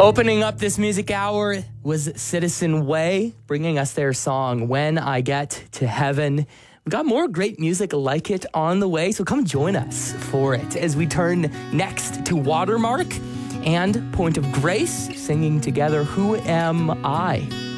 Opening up this music hour was Citizen Way, bringing us their song, When I Get to Heaven. We've got more great music like it on the way, so come join us for it as we turn next to Watermark and Point of Grace, singing together, Who Am I?